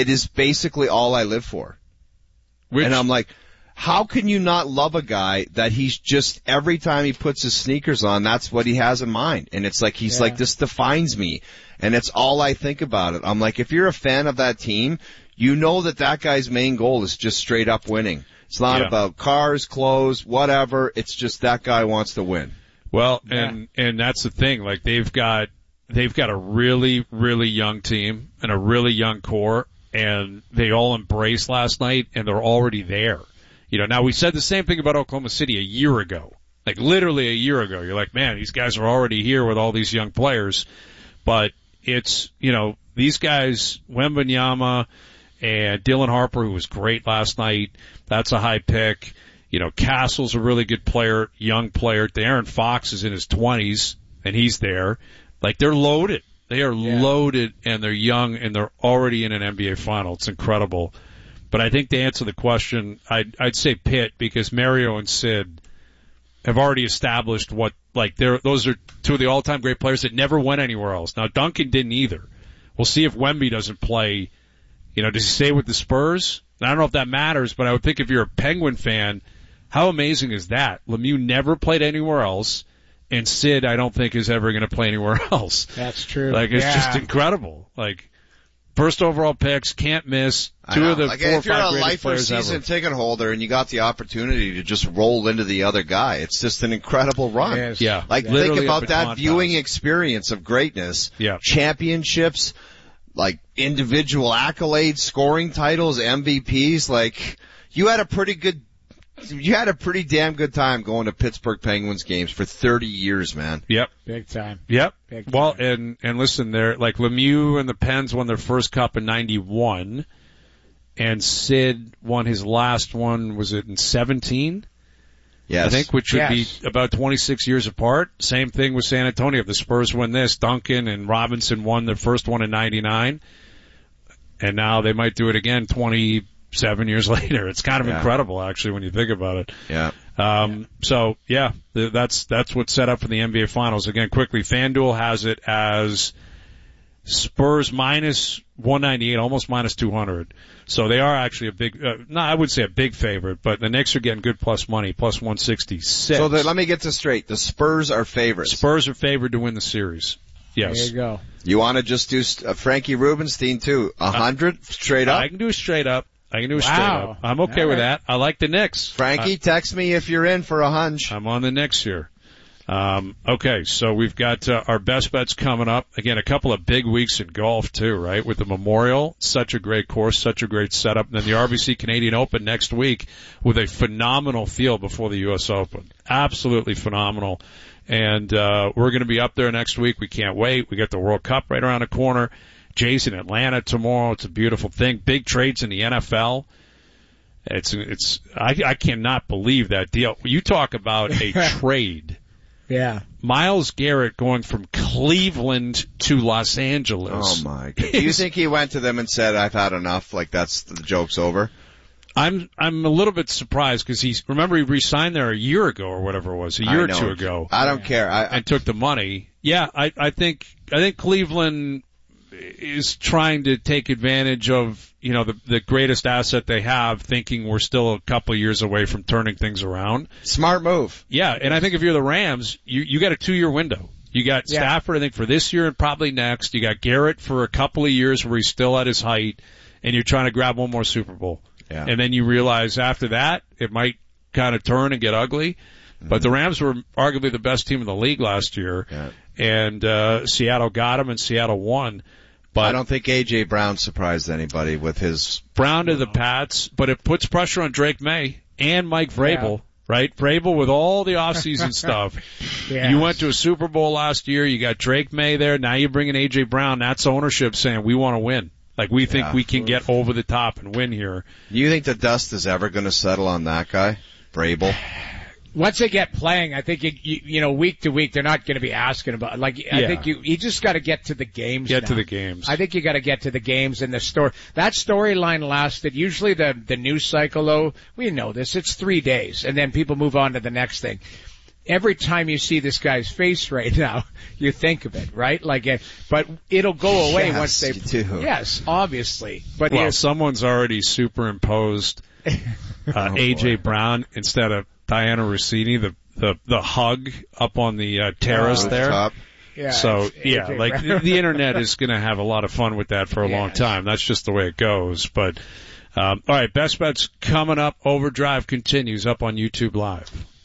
it is basically all I live for. And I'm like, how can you not love a guy that he's just, every time he puts his sneakers on, that's what he has in mind. And it's like, he's like, this defines me. And it's all I think about it. I'm like, if you're a fan of that team, you know that guy's main goal is just straight up winning. It's not about cars, clothes, whatever. It's just that guy wants to win. Well, and that's the thing. Like, they've got a really, really young team and a really young core, and they all embraced last night, and they're already there. You know, now we said the same thing about Oklahoma City a year ago. Like, literally a year ago. You're like, man, these guys are already here with all these young players. But it's, you know, these guys, Wembanyama and Dylan Harper, who was great last night, that's a high pick. You know, Castle's a really good player, young player. De'Aaron Fox is in his 20s, and he's there. Like, they're loaded. They are loaded, and they're young, and they're already in an NBA final. It's incredible. But I think to answer the question, I'd say Pitt, because Mario and Sid have already established what, like, those are two of the all-time great players that never went anywhere else. Now, Duncan didn't either. We'll see if Wemby doesn't play. You know, does he stay with the Spurs? I don't know if that matters, but I would think if you're a Penguin fan, how amazing is that? Lemieux never played anywhere else, and Sid, I don't think, is ever going to play anywhere else. That's true. Like, it's just incredible. Like, first overall picks, can't miss. Two of the like, 4 or 5 if you're a greatest life or players ever. season ticket holder and you got the opportunity to just roll into the other guy, it's just an incredible run. Yes. Yeah. Like, Literally think about a that baton viewing toss. experience of greatness. Yeah. Championships, like individual accolades, scoring titles, MVPs. Like, you had a pretty damn good time going to Pittsburgh Penguins games for 30 years, man. Yep. Big time. Yep. Big time. Well, and listen, they're like Lemieux and the Pens won their first cup in 91, and Sid won his last one, was it in 17? Yes. I think, which would be about 26 years apart. Same thing with San Antonio. If the Spurs win this, Duncan and Robinson won their first one in 99, and now they might do it again 27 years later. It's kind of incredible, actually, when you think about it. Yeah. So yeah, that's what's set up for the NBA Finals. Again, quickly, FanDuel has it as Spurs minus 198, almost minus 200. So they are actually a big, I would say a big favorite, but the Knicks are getting good plus money, plus 166. So let me get this straight. The Spurs are favorites. Spurs are favored to win the series. Yes. There you go. You want to just do Frankie Rubenstein too? 100 straight up? I can do it straight up. Straight up. I'm okay with that. I like the Knicks. Frankie, text me if you're in for a hunch. I'm on the Knicks here. Okay, so we've got our best bets coming up. Again, a couple of big weeks in golf too, right? With the Memorial, such a great course, such a great setup. And then the RBC Canadian Open next week with a phenomenal field before the U.S. Open. Absolutely phenomenal. And we're going to be up there next week. We can't wait. We got the World Cup right around the corner. Jay's in Atlanta tomorrow. It's a beautiful thing. Big trades in the NFL. I cannot believe that deal. You talk about a trade. Yeah. Myles Garrett going from Cleveland to Los Angeles. Oh my God. Do you think he went to them and said, I've had enough, like the joke's over? I'm a little bit surprised because he re-signed there a year ago or whatever it was, a year or two ago. I don't care. And took the money. Yeah, I think Cleveland is trying to take advantage of, you know, the greatest asset they have, thinking we're still a couple of years away from turning things around. Smart move. Yeah, and I think if you're the Rams, you got a 2-year window. You got Stafford, I think, for this year and probably next. You got Garrett for a couple of years where he's still at his height, and you're trying to grab one more Super Bowl. Yeah. And then you realize after that, it might kind of turn and get ugly. Mm-hmm. But the Rams were arguably the best team in the league last year, and Seattle got them, and Seattle won. But I don't think A.J. Brown surprised anybody with his Brown to the Pats, but it puts pressure on Drake May and Mike Vrabel, right? Vrabel with all the offseason stuff. You went to a Super Bowl last year. You got Drake May there. Now you bring in A.J. Brown. That's ownership saying we want to win. Like, we think we can get over the top and win here. You think the dust is ever going to settle on that guy, Vrabel? Once they get playing, I think you know, week to week, they're not going to be asking about. Like, I think you just got to get to the games. To the games. I think you got to get to the games and the story. That storyline lasted. Usually, the news cycle, though, we know this. It's 3 days, and then people move on to the next thing. every time you see this guy's face right now, you think of it, right? Like, but it'll go away once they do. Yes, obviously. But someone's already superimposed AJ Brown instead of Diana Rossini, the hug up on the terrace there. Top. Yeah, so the internet is going to have a lot of fun with that for a long time. That's just the way it goes. But all right, Best Bets coming up. Overdrive continues up on YouTube Live.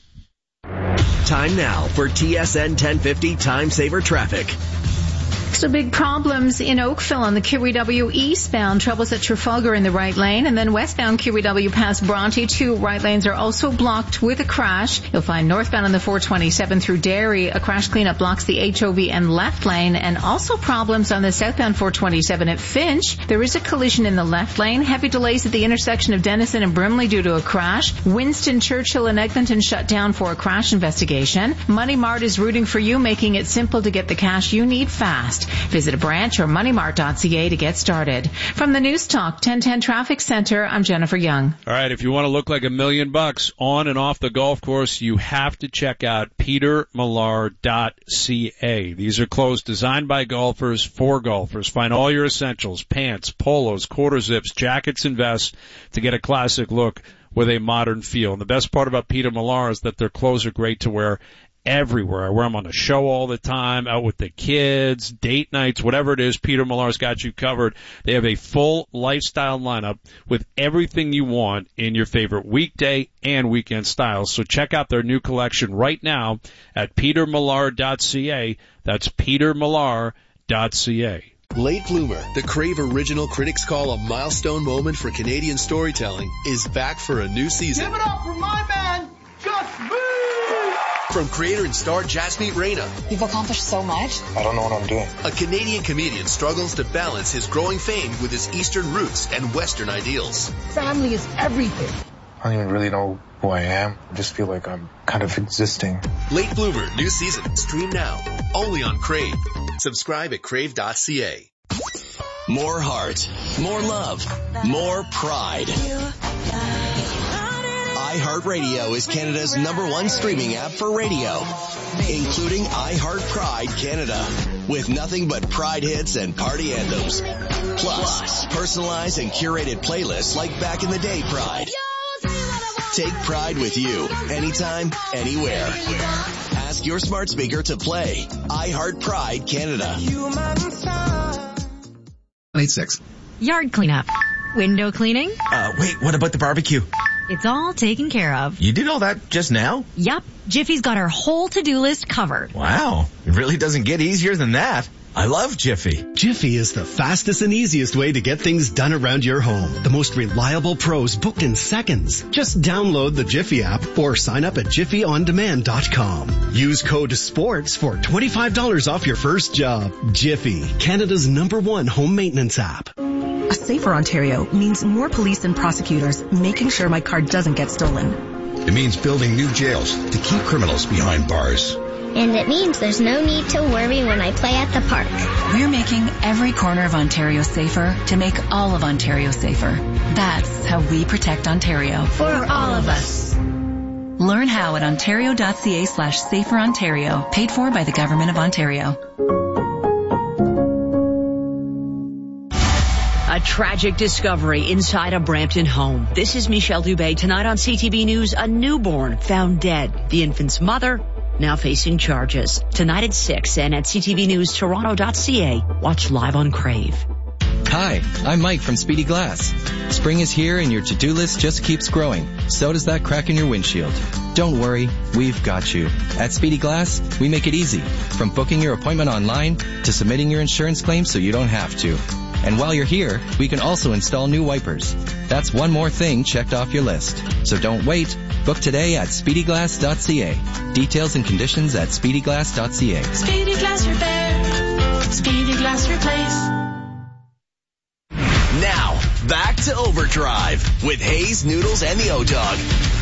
Time now for TSN 1050 Time Saver Traffic. So big problems in Oakville on the QEW eastbound. Troubles at Trafalgar in the right lane. And then westbound QEW past Bronte. 2 right lanes are also blocked with a crash. You'll find northbound on the 427 through Derry. A crash cleanup blocks the HOV and left lane. And also problems on the southbound 427 at Finch. There is a collision in the left lane. Heavy delays at the intersection of Denison and Brimley due to a crash. Winston, Churchill, and Eglinton shut down for a crash investigation. Money Mart is rooting for you, making it simple to get the cash you need fast. Visit a branch or moneymart.ca to get started. From the News Talk 1010 Traffic Center, I'm Jennifer Young. All right, if you want to look like $1 million on and off the golf course, you have to check out petermillar.ca. These are clothes designed by golfers for golfers. Find all your essentials, pants, polos, quarter zips, jackets, and vests to get a classic look with a modern feel. And the best part about Peter Millar is that their clothes are great to wear everywhere. I wear them on the show all the time, out with the kids, date nights, whatever it is, Peter Millar's got you covered. They have a full lifestyle lineup with everything you want in your favorite weekday and weekend styles. So check out their new collection right now at petermillar.ca. That's petermillar.ca. Late Bloomer, the Crave original critics call a milestone moment for Canadian storytelling, is back for a new season. Give it up for my man, Gus Boo! From creator and star Jasmeet Reyna. You've accomplished so much. I don't know what I'm doing. A Canadian comedian struggles to balance his growing fame with his Eastern roots and Western ideals. Family is everything. I don't even really know who I am. I just feel like I'm kind of existing. Late Bloomer, new season. Stream now. Only on Crave. Subscribe at crave.ca. More heart, more love, more pride. iHeartRadio is Canada's #1 streaming app for radio, including iHeart Pride Canada, with nothing but Pride hits and party anthems. Plus, personalized and curated playlists like Back in the Day Pride. Take Pride with you, anytime, anywhere. Ask your smart speaker to play iHeart Pride Canada. 86. Yard cleanup. Window cleaning. Wait, what about the barbecue? It's all taken care of. You did all that just now? Yup. Jiffy's got our whole to-do list covered. Wow. It really doesn't get easier than that. I love Jiffy. Jiffy is the fastest and easiest way to get things done around your home. The most reliable pros booked in seconds. Just download the Jiffy app or sign up at jiffyondemand.com. Use code SPORTS for $25 off your first job. Jiffy, Canada's #1 home maintenance app. A safer Ontario means more police and prosecutors making sure my car doesn't get stolen. It means building new jails to keep criminals behind bars. And it means there's no need to worry when I play at the park. We're making every corner of Ontario safer to make all of Ontario safer. That's how we protect Ontario. For all of us. Learn how at ontario.ca/saferontario, paid for by the Government of Ontario. A tragic discovery inside a Brampton home. This is Michelle Dubé. Tonight on CTV News, a newborn found dead. The infant's mother now facing charges. Tonight at 6 and at ctvnewstoronto.ca. Watch live on Crave. Hi, I'm Mike from Speedy Glass. Spring is here and your to-do list just keeps growing. So does that crack in your windshield. Don't worry, we've got you. At Speedy Glass, we make it easy. From booking your appointment online to submitting your insurance claim so you don't have to. And while you're here, we can also install new wipers. That's one more thing checked off your list. So don't wait. Book today at speedyglass.ca. Details and conditions at speedyglass.ca. Speedy Glass Repair. Speedy Glass Replace. Now, back to Overdrive with Hayes, Noodles, and the O-Dog.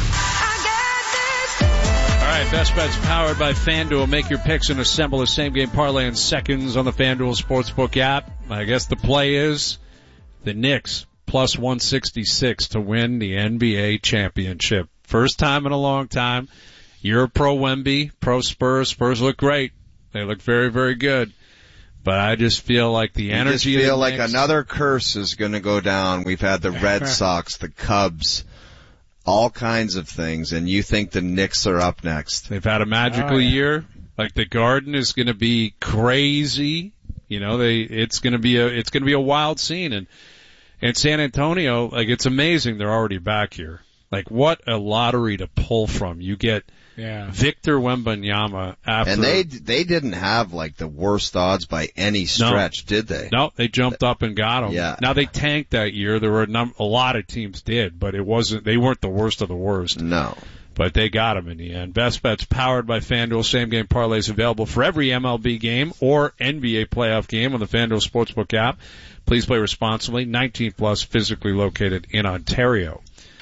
All right, Best Bets powered by FanDuel. Make your picks and assemble a same-game parlay in seconds on the FanDuel Sportsbook app. I guess the play is the Knicks plus 166 to win the NBA championship. First time in a long time. You're pro Wemby, pro Spurs. Spurs look great. They look very, very good. But I just feel like the energy. You just feel like another curse is going to go down. We've had the Red Sox, the Cubs, all kinds of things, and you think the Knicks are up next. They've had a magical year. Like the Garden is going to be crazy. You know, it's going to be a wild scene. And San Antonio, like, it's amazing they're already back here. Like, what a lottery to pull from. You get Victor Wembanyama after. And they didn't have like the worst odds by any stretch, did they? No, they jumped up and got them. Yeah. Now they tanked that year. There were a lot of teams did, but they weren't the worst of the worst. No. But they got them in the end. Best Bets powered by FanDuel. Same game parlays available for every MLB game or NBA playoff game on the FanDuel Sportsbook app. Please play responsibly. 19 plus, physically located in Ontario.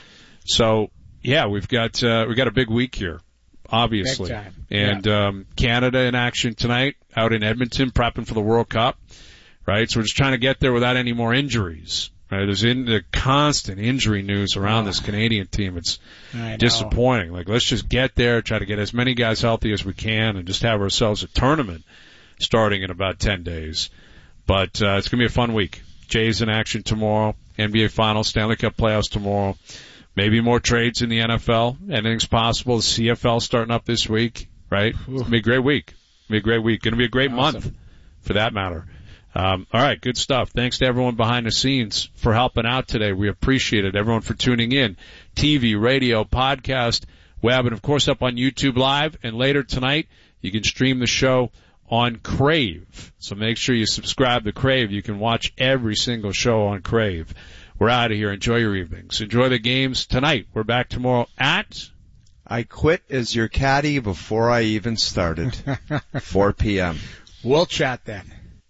So, yeah, we've got a big week here, obviously. Big time. And Canada in action tonight out in Edmonton, prepping for the World Cup, right? So we're just trying to get there without any more injuries. Right? There's the constant injury news around this Canadian team. It's disappointing. Like, let's just get there, try to get as many guys healthy as we can, and just have ourselves a tournament starting in about 10 days. But it's going to be a fun week. Jays in action tomorrow, NBA Finals, Stanley Cup playoffs tomorrow. Maybe more trades in the NFL. Anything's possible. The CFL starting up this week, right? It's going to be a great week. Going to be a great month, for that matter. All right, good stuff. Thanks to everyone behind the scenes for helping out today. We appreciate it. Everyone for tuning in. TV, radio, podcast, web, and of course up on YouTube Live. And later tonight, you can stream the show on Crave. So make sure you subscribe to Crave. You can watch every single show on Crave. We're out of here. Enjoy your evenings. Enjoy the games tonight. We're back tomorrow at... I quit as your caddy before I even started. 4 p.m. We'll chat then.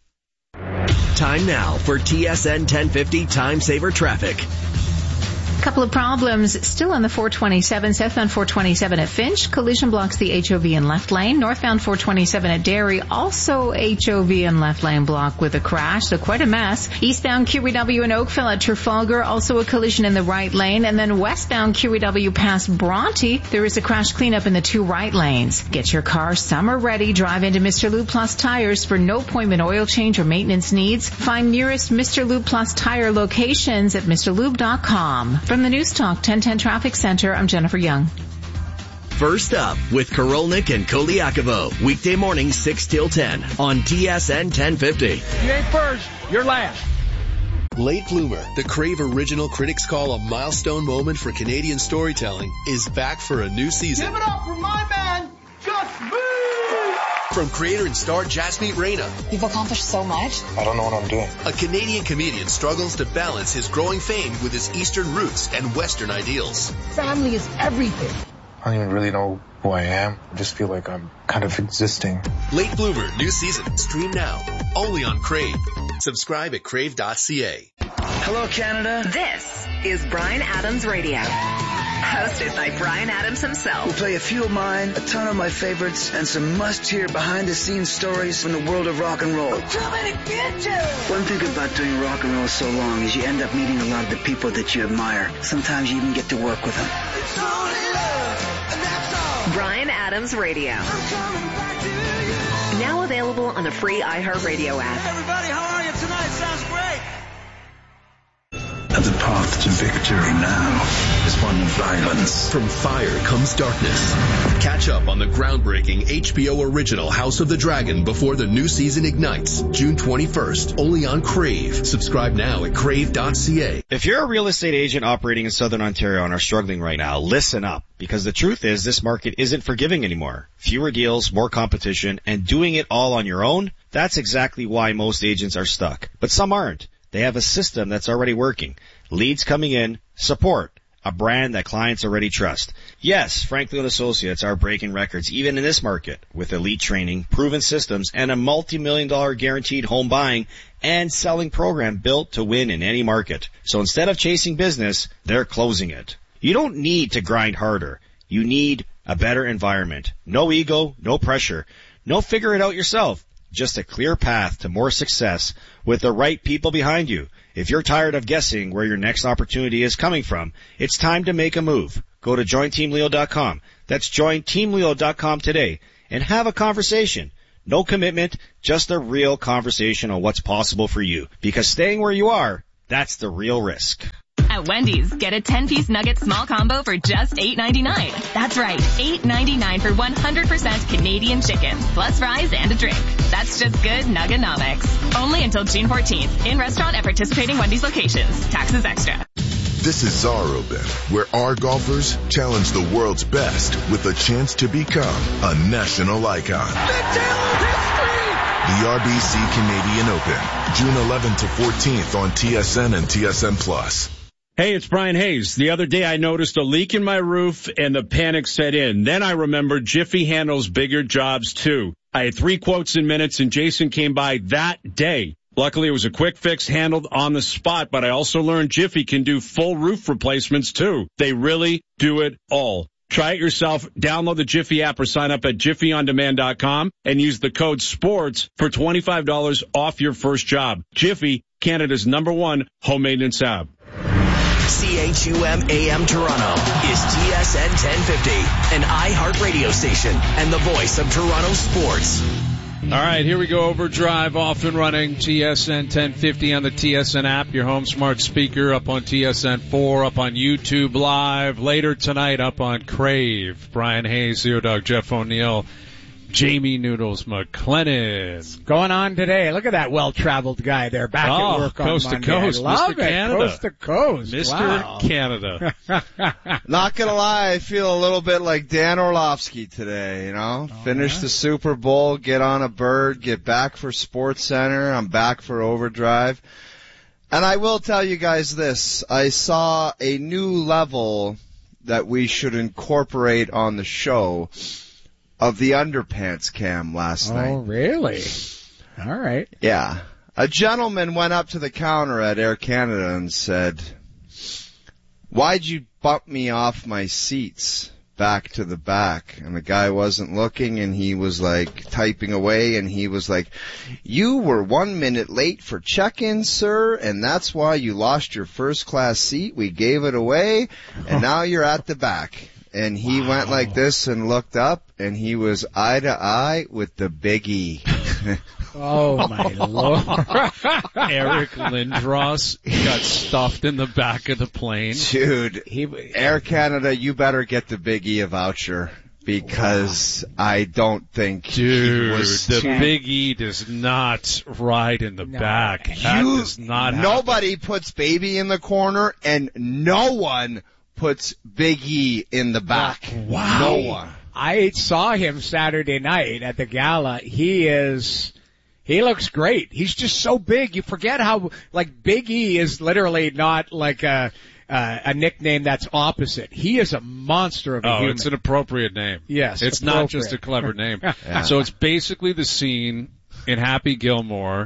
Time now for TSN 1050 Time Saver Traffic. Couple of problems still on the 427, southbound 427 at Finch. Collision blocks the HOV in left lane. Northbound 427 at Derry, also HOV in left lane block with a crash, so quite a mess. Eastbound QEW in Oakville at Trafalgar, also a collision in the right lane. And then westbound QEW past Bronte, there is a crash cleanup in the 2 right lanes. Get your car summer ready. Drive into Mr. Lube Plus Tires for no appointment oil change or maintenance needs. Find nearest Mr. Lube Plus Tire locations at MrLube.com. From the News Talk 1010 Traffic Center, I'm Jennifer Young. First up with Korolnik and Koliakovo. Weekday morning 6 till 10 on TSN 1050. You ain't first, you're last. Late Bloomer, the Crave original critics call a milestone moment for Canadian storytelling, is back for a new season. Give it up for my man, Gus Boo! From creator and star Jasmeet Reyna. You've accomplished so much. I don't know what I'm doing. A Canadian comedian struggles to balance his growing fame with his Eastern roots and Western ideals. Family is everything. I don't even really know who I am. I just feel like I'm kind of existing. Late Bloomer, new season. Stream now. Only on Crave. Subscribe at crave.ca. Hello, Canada. This is Bryan Adams Radio. Hosted by Bryan Adams himself. We'll play a few of mine, a ton of my favorites, and some must-hear behind-the-scenes stories from the world of rock and roll. I'm coming to get you! One thing about doing rock and roll so long is you end up meeting a lot of the people that you admire. Sometimes you even get to work with them. It's only love, and that's all. Bryan Adams Radio. I'm coming back to you. Now available on the free iHeartRadio app. Hey everybody, how are you tonight? Sounds great. The path to victory now is one of violence. From fire comes darkness. Catch up on the groundbreaking HBO original House of the Dragon before the new season ignites. June 21st, only on Crave. Subscribe now at crave.ca. If you're a real estate agent operating in Southern Ontario and are struggling right now, listen up. Because the truth is, this market isn't forgiving anymore. Fewer deals, more competition, and doing it all on your own, that's exactly why most agents are stuck. But some aren't. They have a system that's already working. Leads coming in, support, a brand that clients already trust. Yes, Franklin & Associates are breaking records even in this market with elite training, proven systems, and a multi-million-dollar guaranteed home buying and selling program built to win in any market. So instead of chasing business, they're closing it. You don't need to grind harder. You need a better environment. No ego, no pressure. No figure it out yourself. Just a clear path to more success with the right people behind you. If you're tired of guessing where your next opportunity is coming from, it's time to make a move. Go to jointeamleo.com. That's jointeamleo.com today and have a conversation. No commitment, just a real conversation on what's possible for you. Because staying where you are, that's the real risk. At Wendy's, get a 10-piece nugget small combo for just $8.99. That's right, $8.99 for 100% Canadian chicken, plus fries and a drink. That's just good Nuggenomics. Only until June 14th. In restaurant at participating Wendy's locations. Taxes extra. This is Czar Open, where our golfers challenge the world's best with a chance to become a national icon. The RBC Canadian Open, June 11th to 14th on TSN and TSN+. Hey, it's Brian Hayes. The other day I noticed a leak in my roof and the panic set in. Then I remembered Jiffy handles bigger jobs too. I had 3 quotes in minutes and Jason came by that day. Luckily, it was a quick fix handled on the spot, but I also learned Jiffy can do full roof replacements too. They really do it all. Try it yourself. Download the Jiffy app or sign up at jiffyondemand.com and use the code SPORTS for $25 off your first job. Jiffy, Canada's #1 home maintenance app. CHUM AM Toronto is TSN 1050, an iHeartRadio station and the voice of Toronto sports. All right, here we go. Overdrive off and running. TSN 1050 on the TSN app, your home smart speaker, up on TSN 4, up on YouTube Live. Later tonight, up on Crave. Brian Hayes, Zero Dog, Jeff O'Neill, Jamie Noodles McLennan. What's going on today? Look at that well-traveled guy there back at work on coast Monday. To coast, I love Mr. it. Canada. Coast to coast. Mr. Wow. Canada. Not gonna lie, I feel a little bit like Dan Orlovsky today, you know? Finish the Super Bowl, get on a bird, get back for Sports Center, I'm back for Overdrive. And I will tell you guys this, I saw a new level that we should incorporate on the show of the underpants cam last night. Oh, really? All right. Yeah. A gentleman went up to the counter at Air Canada and said, "Why'd you bump me off my seats back to the back?" And the guy wasn't looking and he was like typing away and he was like, "You were 1 minute late for check-in, sir, and that's why you lost your first class seat. We gave it away and now you're at the back." And he went like this and looked up, and he was eye to eye with the biggie. Oh, my Lord. Eric Lindros got stuffed in the back of the plane. Dude, Air Canada, you better get the biggie a voucher, because I don't think he was the Big E does not ride in the back. That does not happen. Nobody puts baby in the corner, and no one puts Big E in the back. Wow. No one. I saw him Saturday night at the gala. He looks great. He's just so big. You forget how, like, Big E is literally not like a nickname that's opposite. He is a monster of a human. It's an appropriate name. Yes. It's not just a clever name. Yeah. So it's basically the scene in Happy Gilmore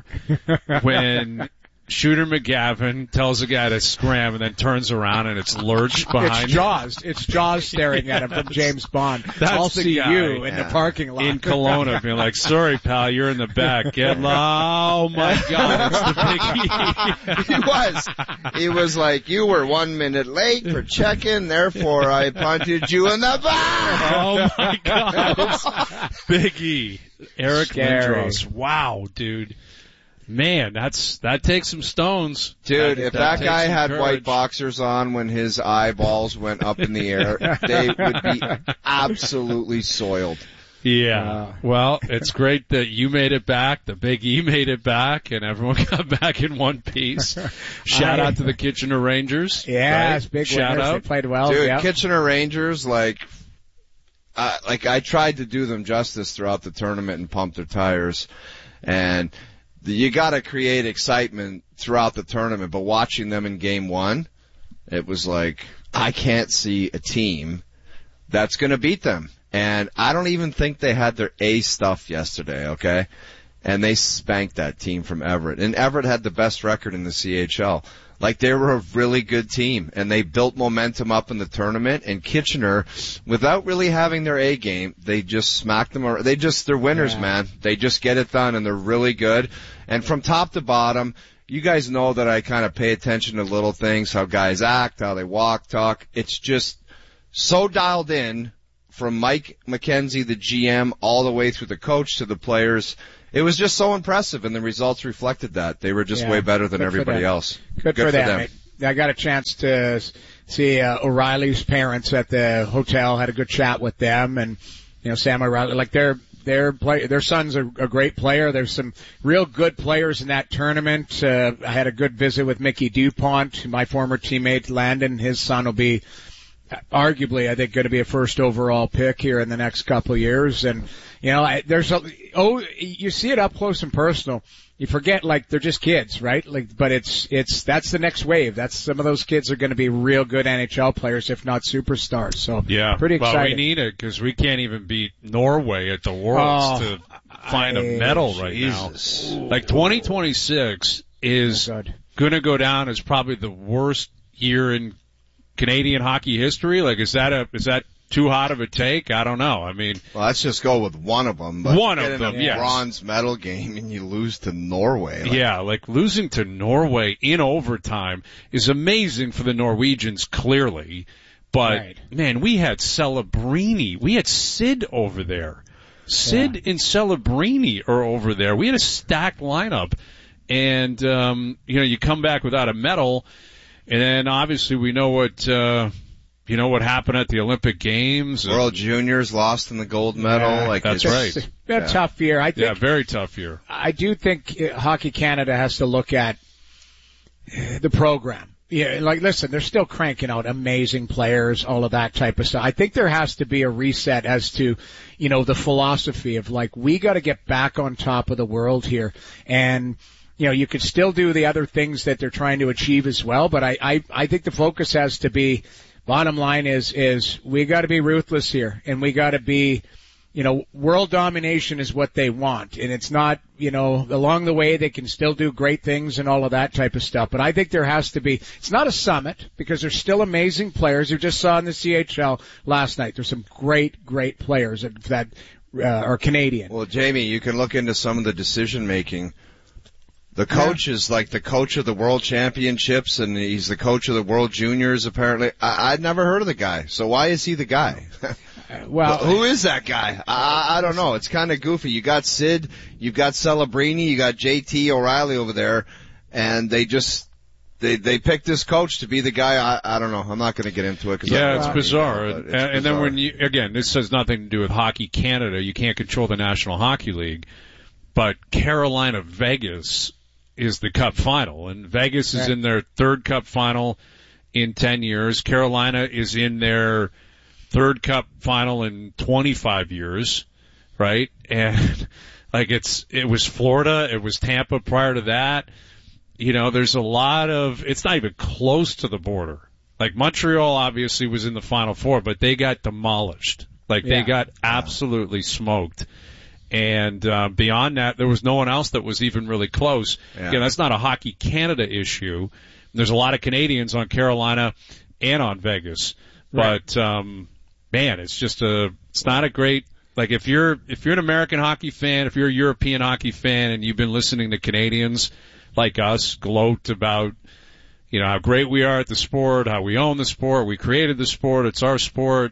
when Shooter McGavin tells a guy to scram and then turns around and it's Lurch behind him. It's Jaws staring at him from James Bond. That's I'll see you in the parking lot. In Kelowna being like, "Sorry, pal, you're in the back. Get oh my God, it's the Big E." He was like, "You were 1 minute late for check-in, therefore I punted you in the back." Oh my God. Big E. Eric Lindros. Wow, dude. Man, that takes some stones. Dude, if that guy had white boxers on when his eyeballs went up in the air, they would be absolutely soiled. Yeah. Well, it's great that you made it back, the Big E made it back, and everyone got back in one piece. Shout out to the Kitchener Rangers. Yeah, right? it's big Shout winners. out. They played well. Dude, yeah. Kitchener Rangers, like I tried to do them justice throughout the tournament and pump their tires, and you got to create excitement throughout the tournament, but watching them in game one, it was like, I can't see a team that's going to beat them. And I don't even think they had their A stuff yesterday, okay? And they spanked that team from Everett. And Everett had the best record in the CHL. Like, they were a really good team, and they built momentum up in the tournament, and Kitchener, without really having their A game, they just smacked them around. They're winners, man. They just get it done, and they're really good. And from top to bottom, you guys know that I kind of pay attention to little things, how guys act, how they walk, talk. It's just so dialed in from Mike McKenzie, the GM, all the way through the coach to the players. It was just so impressive, and the results reflected that. They were just way better than everybody else. Good for them. I got a chance to see O'Reilly's parents at the hotel, had a good chat with them, and Sam O'Reilly, like their son's a great player. There's some real good players in that tournament. I had a good visit with Mickey DuPont, my former teammate Landon. His son will be arguably, I think, going to be a first overall pick here in the next couple of years. And you see it up close and personal. You forget, like, they're just kids, right? Like, but that's the next wave. Some of those kids are going to be real good NHL players, if not superstars. So, pretty exciting. Well, we need it because we can't even beat Norway at the Worlds to find a medal right now. Like, 2026 is going to go down as probably the worst year in Canadian hockey history. Like, is that too hot of a take? I don't know. I mean, well, let's just go with one of them. But one of them, yes. Bronze medal game and you lose to Norway. Like losing to Norway in overtime is amazing for the Norwegians, clearly. But man, we had Celebrini, we had Sid over there. Sid and Celebrini are over there. We had a stacked lineup, and you come back without a medal, and then obviously we know what. What happened at the Olympic Games? World Juniors lost in the gold medal. Yeah, that's right. It's been a tough year. I think. Yeah, very tough year. I do think Hockey Canada has to look at the program. Yeah, like, listen, they're still cranking out amazing players, all of that type of stuff. I think there has to be a reset as to, the philosophy of, like, we got to get back on top of the world here. And, you could still do the other things that they're trying to achieve as well, but I think the focus has to be, bottom line is we got to be ruthless here, and we got to be, world domination is what they want, and it's not, along the way they can still do great things and all of that type of stuff. But I think there has to be. It's not a summit because there's still amazing players. You just saw in the CHL last night. There's some great players that are Canadian. Well, Jamie, you can look into some of the decision making. The coach is like the coach of the World Championships, and he's the coach of the World Juniors, apparently. I'd never heard of the guy, so why is he the guy? Well, who is that guy? I don't know. It's kind of goofy. You got Sid, you've got Celebrini, you got JT O'Reilly over there, and they picked this coach to be the guy. I don't know. I'm not going to get into it. It's bizarre. And then when this has nothing to do with Hockey Canada. You can't control the National Hockey League, but Carolina Vegas is the Cup final, and Vegas is in their third Cup final in 10 years. Carolina is in their third Cup final in 25 years, right? And like it was Florida, it was Tampa prior to that. There's a lot of, it's not even close to the border. Like Montreal obviously was in the Final Four, but they got demolished. They got absolutely smoked. And beyond that, there was no one else that was even really close. Yeah. Again, that's not a Hockey Canada issue. There's a lot of Canadians on Carolina and on Vegas. Right. But man, it's not a great, like, if you're an American hockey fan, if you're a European hockey fan and you've been listening to Canadians like us gloat about, how great we are at the sport, how we own the sport, we created the sport, it's our sport.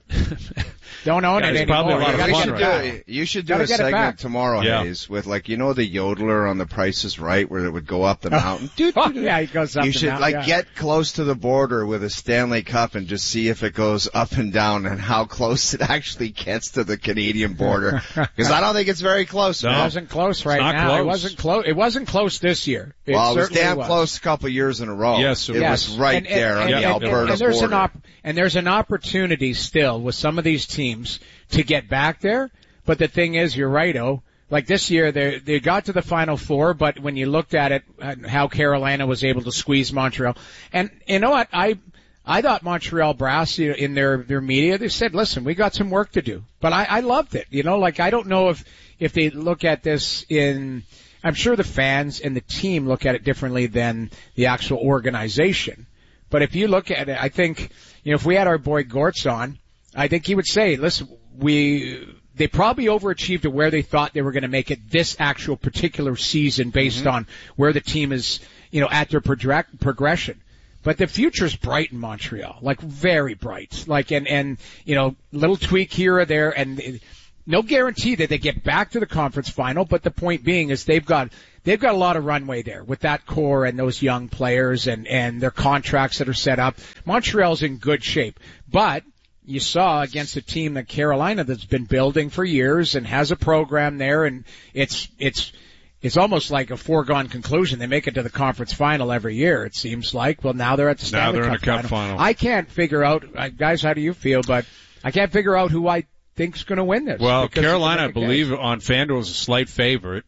Don't own it anymore. Probably a lot of fun right. You should do a segment tomorrow, Hayes, with, like, the yodeler on The Price is Right, where it would go up the mountain. He goes up the mountain. You should, get close to the border with a Stanley Cup and just see if it goes up and down and how close it actually gets to the Canadian border. Because I don't think it's very close. No. It wasn't close right now. Close. It wasn't close. It wasn't close this year. It was damn close a couple years in a row. Yes, it was right there on the Alberta border. And there's an opportunity still with some of these teams to get back there. But the thing is, you're right, like this year they got to the Final Four, but when you looked at it, how Carolina was able to squeeze Montreal. And you know what? I thought Montreal brass, in their media, they said, listen, we got some work to do. But I loved it. I don't know if they look at this I'm sure the fans and the team look at it differently than the actual organization. But if you look at it, I think, if we had our boy Gortz on, I think he would say, listen, they probably overachieved to where they thought they were going to make it this actual particular season based on where the team is, at their progression. But the future's bright in Montreal, like very bright. Like, and, you know, little tweak here or there, and no guarantee that they get back to the conference final, but the point being is they've got a lot of runway there with that core and those young players and their contracts that are set up. Montreal's in good shape. But you saw against a team like Carolina that's been building for years and has a program there, and it's almost like a foregone conclusion. They make it to the conference final every year, it seems like. Well, now they're at the Stanley Cup final. Now they're in a Cup final. I can't figure out, guys, how do you feel? But I can't figure out who I think's going to win this. Well, Carolina, I believe, on FanDuel is a slight favorite.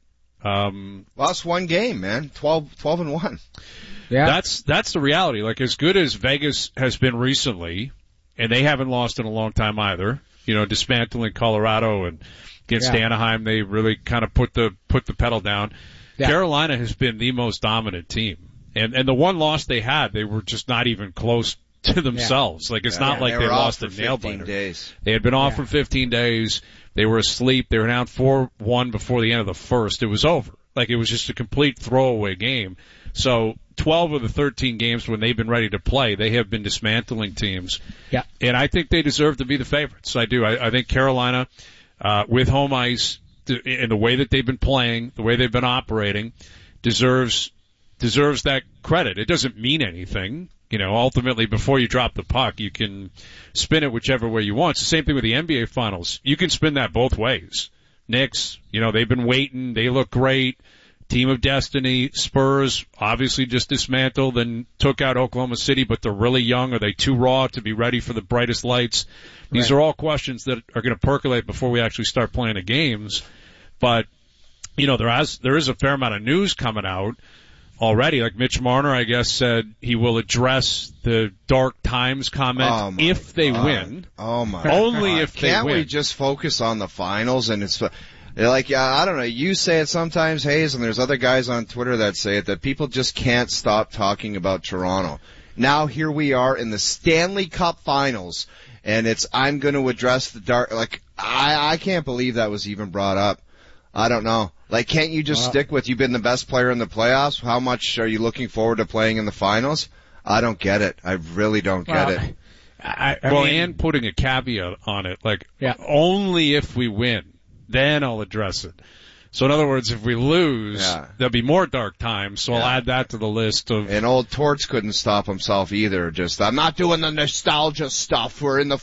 Lost one game, man. 12-1. Yeah. That's the reality. Like, as good as Vegas has been recently, and they haven't lost in a long time either, you know, dismantling Colorado and against Anaheim, they really kind of put the pedal down. Yeah. Carolina has been the most dominant team. And the one loss they had, they were just not even close to themselves. Like, it's not like they lost a nail biter. They had been off for 15 days. They were asleep. They were down 4-1 before the end of the first. It was over. Like, it was just a complete throwaway game. So 12 of the 13 games when they've been ready to play, they have been dismantling teams. Yeah. And I think they deserve to be the favorites. I do. I think Carolina, with home ice, in the way that they've been playing, the way they've been operating, deserves that credit. It doesn't mean anything. You know, ultimately, before you drop the puck, you can spin it whichever way you want. It's the same thing with the NBA Finals. You can spin that both ways. Knicks, you know, they've been waiting. They look great. Team of Destiny. Spurs, obviously just dismantled and took out Oklahoma City, but they're really young. Are they too raw to be ready for the brightest lights? These are all questions that are going to percolate before we actually start playing the games. But, you know, there is a fair amount of news coming out already. Like Mitch Marner, I guess, said he will address the dark times comment if they win. Oh my! Only if they win. Can't we just focus on the finals? And it's like, I don't know. You say it sometimes, Hayes, and there's other guys on Twitter that say it, that people just can't stop talking about Toronto. Now here we are in the Stanley Cup Finals, and I'm going to address the dark. Like, I can't believe that was even brought up. I don't know. Like, can't you just stick with you've been the best player in the playoffs? How much are you looking forward to playing in the finals? I don't get it. I really don't get it. I mean, and putting a caveat on it, like, only if we win, then I'll address it. So in other words, if we lose, there'll be more dark times, so I'll add that to the list of... And old Torts couldn't stop himself either. Just, I'm not doing the nostalgia stuff. We're in the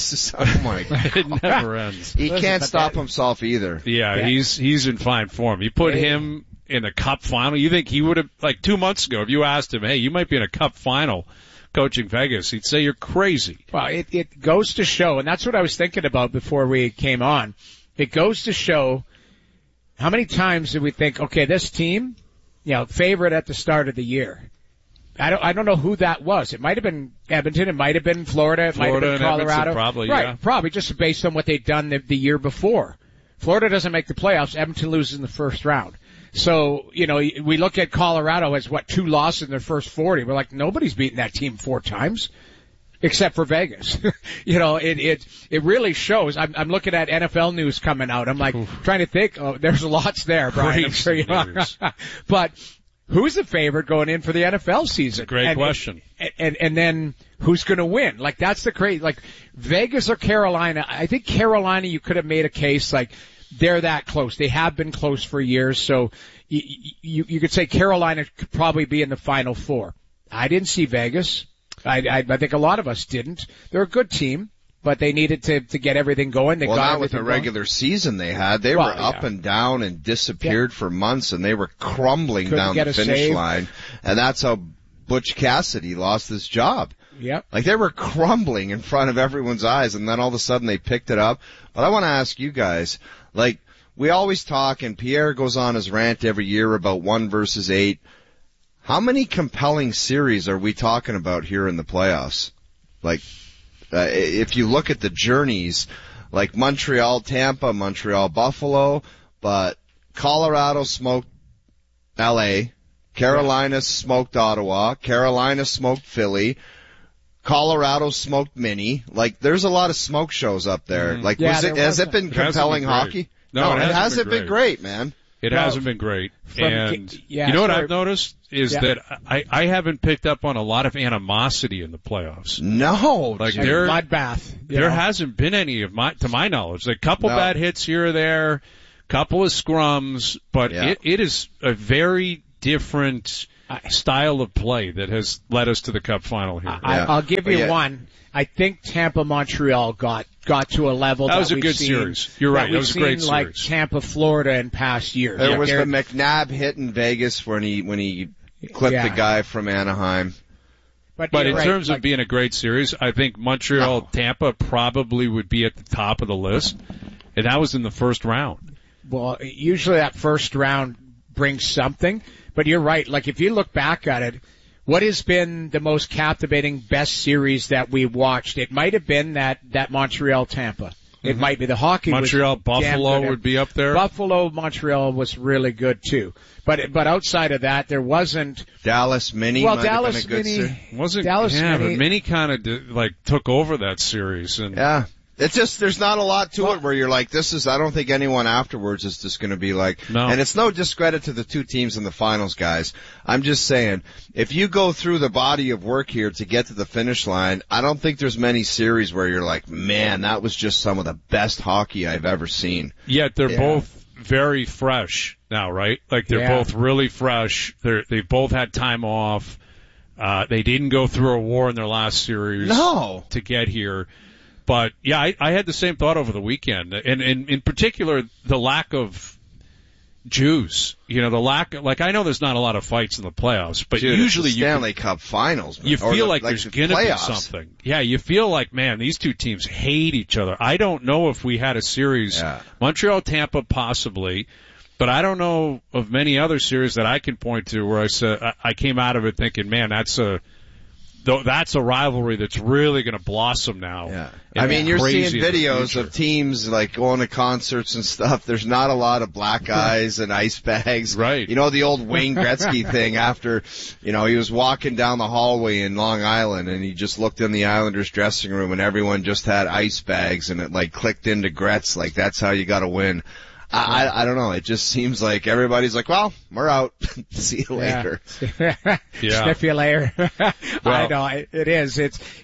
oh my God. It never ends. He can't stop himself either. Yeah, he's in fine form. You put him in a cup final, you think he would have, like 2 months ago, if you asked him, hey, you might be in a cup final coaching Vegas, he'd say you're crazy. Well, it goes to show, and that's what I was thinking about before we came on. It goes to show... How many times did we think, okay, this team, you know, favorite at the start of the year? I don't know who that was. It might have been Edmonton. It might have been Florida. It might have been Colorado. Probably, right, probably just based on what they'd done the year before. Florida doesn't make the playoffs. Edmonton loses in the first round. So, you know, we look at Colorado as 2 losses in their first 40. We're like, nobody's beaten that team 4 times. Except for Vegas. You know, it really shows. I'm looking at NFL news coming out. I'm like, trying to think, there's lots there, Brian. I'm sure you are. But who's the favorite going in for the NFL season? Great question. And then who's going to win? Like, that's the crazy, like, Vegas or Carolina. I think Carolina, you could have made a case like they're that close. They have been close for years. So you could say Carolina could probably be in the Final Four. I didn't see Vegas. I think a lot of us didn't. They're a good team, but they needed to get everything going. They got not with the regular season they had. They were up and down and disappeared for months, and they were crumbling down the finish line. And that's how Butch Cassidy lost his job. Yep. Like, they were crumbling in front of everyone's eyes, and then all of a sudden they picked it up. But I want to ask you guys, like, we always talk, and Pierre goes on his rant every year about 1 versus 8. How many compelling series are we talking about here in the playoffs? Like, if you look at the journeys, like Montreal, Tampa, Montreal, Buffalo, but Colorado smoked LA, Carolina smoked Ottawa, Carolina smoked Philly, Colorado smoked Mini. Like, there's a lot of smoke shows up there. Like, has it been compelling hockey? No, it hasn't been great, man. It hasn't been great. And you know what I've noticed is that I haven't picked up on a lot of animosity in the playoffs. No. Like bloodbath. There hasn't been any to my knowledge. Like a couple bad hits here or there, couple of scrums, but it is a very different style of play that has led us to the Cup final here. I'll give you one. I think Tampa-Montreal got to a level that was a good series. You're right. It was a great series. Like Tampa-Florida in past years. There was the McNabb hit in Vegas when he clipped the guy from Anaheim. But in terms of being a great series, I think Montreal-Tampa probably would be at the top of the list, and that was in the first round. Well, usually that first round brings something, but you're right. Like if you look back at it, what has been the most captivating, best series that we watched? It might have been that Montreal-Tampa. It might be the hockey. Montreal-Buffalo would be up there. Buffalo-Montreal was really good too. But outside of that, there wasn't. Dallas-Mini might have been a good series. But Mini kind of took over that series. And It's just, there's not a lot to it where you're like, I don't think anyone afterwards is just going to be like, no. And it's no discredit to the two teams in the finals, guys. I'm just saying, if you go through the body of work here to get to the finish line, I don't think there's many series where you're like, man, that was just some of the best hockey I've ever seen. Yet they're both very fresh now, right? Like they're both really fresh. They've both had time off. They didn't go through a war in their last series to get here. But yeah, I had the same thought over the weekend, and in particular the lack of juice. You know, the lack. I know there's not a lot of fights in the playoffs, but usually Stanley Cup Finals, man. You feel like there's going to be something. Yeah, you feel like, man, these two teams hate each other. I don't know if we had a series, Montreal-Tampa possibly, but I don't know of many other series that I can point to where I came out of it thinking, man, that's a rivalry that's really going to blossom now. Yeah. I mean, you're seeing videos of teams like going to concerts and stuff. There's not a lot of black eyes and ice bags. Right. You know, the old Wayne Gretzky thing after, he was walking down the hallway in Long Island and he just looked in the Islanders dressing room and everyone just had ice bags and it clicked into Gretz. That's how you got to win. I don't know. It just seems like everybody's like, well, we're out. See you later. Sniff you later. I know it is.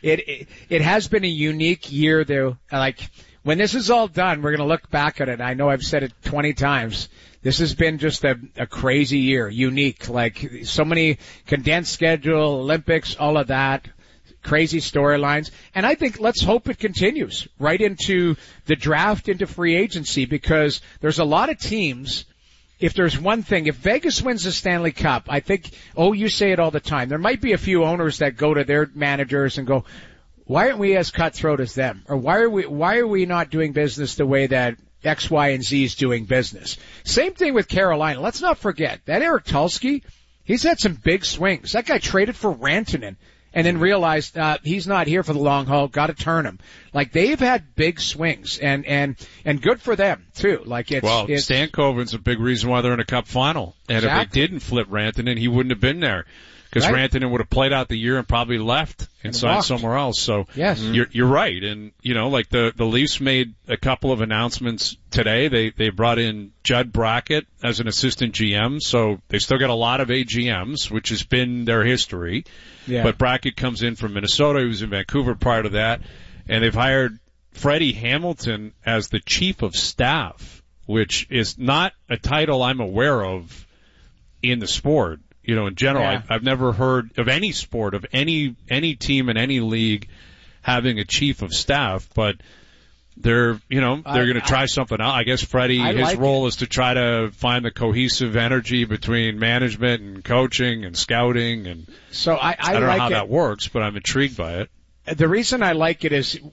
It has been a unique year though. When this is all done, we're going to look back at it. I know I've said it 20 times. This has been just a crazy year. Unique. So many condensed schedule, Olympics, all of that. Crazy storylines. And I think let's hope it continues right into the draft, into free agency, because there's a lot of teams. If there's one thing, if Vegas wins the Stanley Cup, I think, you say it all the time. There might be a few owners that go to their managers and go, why aren't we as cutthroat as them? Or why are we not doing business the way that X, Y, and Z is doing business? Same thing with Carolina. Let's not forget that Eric Tulsky, he's had some big swings. That guy traded for Rantanen. And then realized he's not here for the long haul. Got to turn him. They've had big swings, and good for them too. Stankoven's a big reason why they're in a Cup final. And if they didn't flip Rantanen, he wouldn't have been there because Rantanen would have played out the year and probably left and signed somewhere else. So yes, you're right. And the Leafs made a couple of announcements today. They brought in Judd Brackett as an assistant GM, so they still got a lot of AGMs, which has been their history. Yeah. But Brackett comes in from Minnesota. He was in Vancouver prior to that. And they've hired Freddie Hamilton as the chief of staff, which is not a title I'm aware of in the sport. In general, I've never heard of any sport, of any team in any league having a chief of staff, but they're going to try something out. I guess Freddie, his role is to try to find the cohesive energy between management and coaching and scouting. And so I don't know how that works, but I'm intrigued by it. The reason I like it is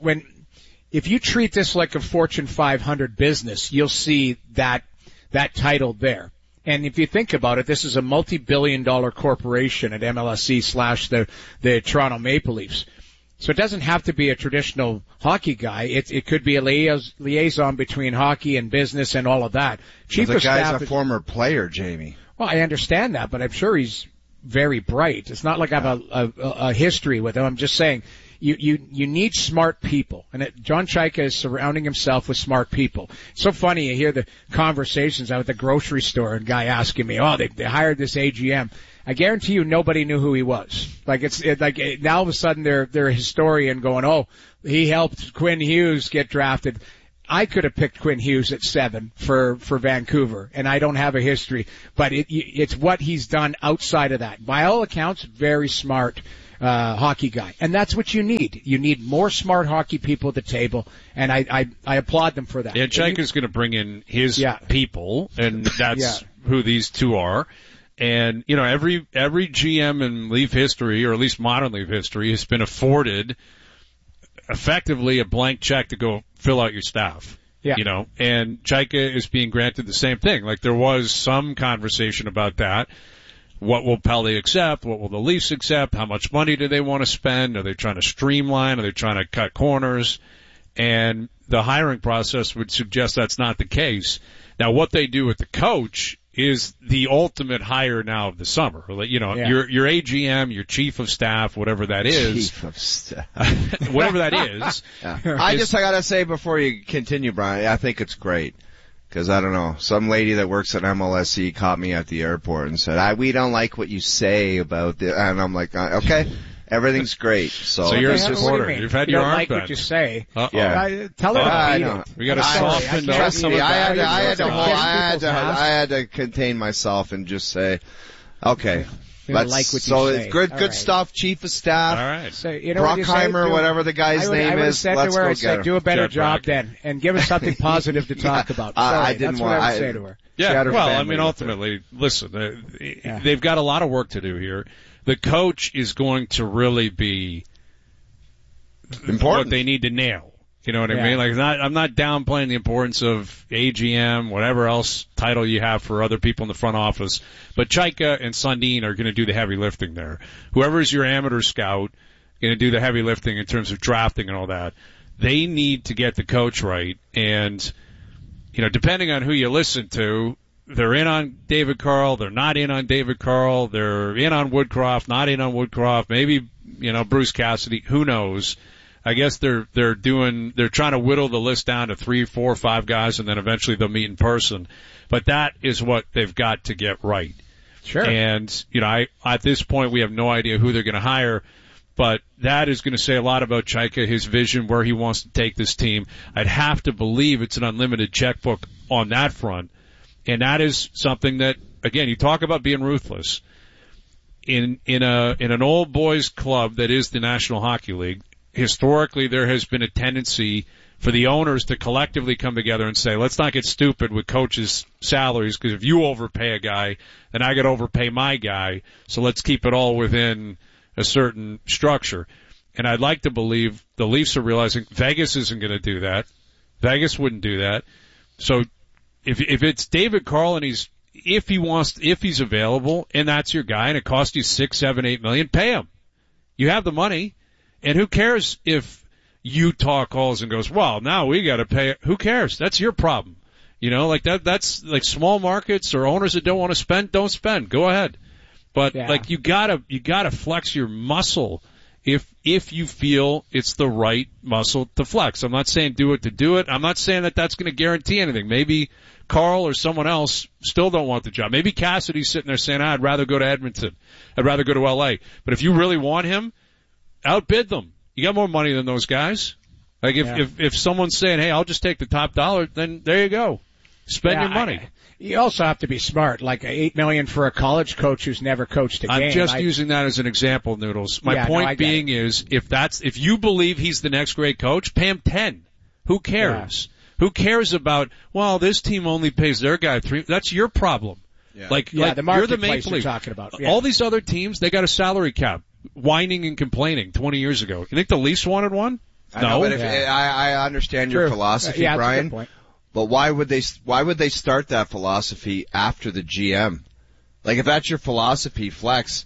if you treat this like a Fortune 500 business, you'll see that title there. And if you think about it, this is a multi-billion-dollar corporation at MLSE / the Toronto Maple Leafs. So it doesn't have to be a traditional hockey guy. It could be a liaison between hockey and business and all of that. The guy's a former player, Jamie. Well, I understand that, but I'm sure he's very bright. It's not like I have a history with him. I'm just saying you need smart people, and John Chayka is surrounding himself with smart people. It's so funny, you hear the conversations out at the grocery store, and guy asking me, they hired this AGM. I guarantee you nobody knew who he was. Like now all of a sudden they're a historian going, he helped Quinn Hughes get drafted. I could have picked Quinn Hughes at 7 for Vancouver, and I don't have a history, but it's what he's done outside of that. By all accounts, very smart hockey guy, and that's what you need. You need more smart hockey people at the table, and I applaud them for that. Yeah, Chayka's going to bring in his people, and that's who these two are. And every GM in Leaf history, or at least modern Leaf history, has been afforded effectively a blank check to go fill out your staff. Yeah. And Chayka is being granted the same thing. Like, there was some conversation about that. What will Pelly accept? What will the Leafs accept? How much money do they want to spend? Are they trying to streamline? Are they trying to cut corners? And the hiring process would suggest that's not the case. Now, what they do with the coach is the ultimate hire now of the summer. Your AGM, your chief of staff, whatever that is. Chief of staff. Whatever that is. Yeah. I gotta say before you continue, Brian, I think it's great. Cause I don't know, some lady that works at MLSE caught me at the airport and said, we don't like what you say about the, and I'm like, okay. Everything's great. So you're a supporter. You've had your arm like what you say. Yeah. Tell her to beat it. We got to soften trust me, I had to contain myself and just say, okay. It's good stuff, chief of staff. All right. So, Brockheimer, whatever the guy's name is. Let's go get him. Do a better job then, and give us something positive to talk about. I didn't that's want. What I would say to her. Yeah. Well, ultimately, listen, they've got a lot of work to do here. The coach is going to really be important. What they need to nail. You know what I mean? Like, I'm not downplaying the importance of AGM, whatever else title you have for other people in the front office. But Chayka and Sundin are going to do the heavy lifting there. Whoever's your amateur scout going to do the heavy lifting in terms of drafting and all that. They need to get the coach right. And, depending on who you listen to, they're in on David Carl, they're not in on David Carl, they're in on Woodcroft, not in on Woodcroft, maybe, Bruce Cassidy, who knows. I guess they're trying to whittle the list down to 3, 4, 5 guys, and then eventually they'll meet in person. But that is what they've got to get right. Sure. And, at this point we have no idea who they're going to hire, but that is going to say a lot about Chayka, his vision, where he wants to take this team. I'd have to believe it's an unlimited checkbook on that front. And that is something that, again, you talk about being ruthless. In an old boys club that is the National Hockey League, historically there has been a tendency for the owners to collectively come together and say, let's not get stupid with coaches' salaries, because if you overpay a guy, then I got to overpay my guy, so let's keep it all within a certain structure. And I'd like to believe the Leafs are realizing Vegas isn't going to do that. Vegas wouldn't do that. So if it's David Carl and if he's available and that's your guy and it costs you $6, $7, $8 million, pay him. You have the money. And who cares if Utah calls and goes, well, now we got to pay. Who cares? That's your problem. That's like small markets or owners that don't want to spend, don't spend. Go ahead. But you gotta flex your muscle if you feel it's the right muscle to flex. I'm not saying do it to do it. I'm not saying that that's going to guarantee anything. Maybe Carl or someone else still don't want the job. Maybe Cassidy's sitting there saying, I'd rather go to Edmonton. I'd rather go to LA. But if you really want him, outbid them. You got more money than those guys. Like if someone's saying, hey, I'll just take the top dollar, then there you go. Spend your money. You also have to be smart, like $8 million for a college coach who's never coached a game. I'm just using that as an example, Noodles. My point being is, if you believe he's the next great coach, pay him 10. Who cares? Yeah. Who cares about, well, this team only pays their guy 3. That's your problem. Yeah. Like the you're the marketplace Maple Leafs. you're talking about. Yeah. All these other teams, they got a salary cap, whining and complaining 20 years ago. You think the Leafs wanted one? I know, but I understand your philosophy, Brian. That's a good point. But why would they start that philosophy after the GM? Like, if that's your philosophy, flex,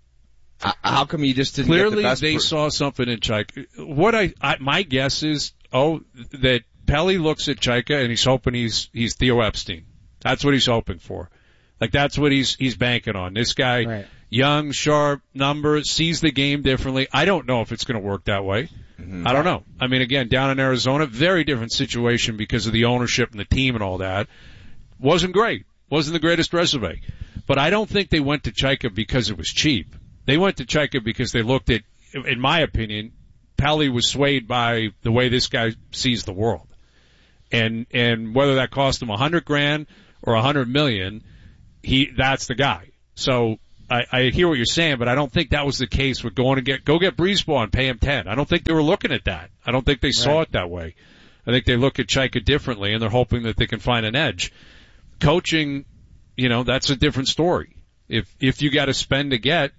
how come you just didn't Clearly, get the best? They saw something in Chayka. My guess is, that Pelly looks at Chayka and he's hoping he's Theo Epstein. That's what he's hoping for. Like, that's what he's banking on. This guy, young, sharp, numbers, sees the game differently. I don't know if it's going to work that way. I don't know. I mean, again, down in Arizona, very different situation because of the ownership and the team and all that. Wasn't great. Wasn't the greatest resume. But I don't think they went to Chaika because it was cheap. They went to Chaika because they looked at, in my opinion, Pelly was swayed by the way this guy sees the world. And whether that cost him $100,000 or $100 million, that's the guy. So, I hear what you're saying, but I don't think that was the case with go get Breezeball and pay him 10. I don't think they were looking at that. I don't think they saw it that way. I think they look at Chaika differently, and they're hoping that they can find an edge. Coaching, that's a different story. If you got to spend to get.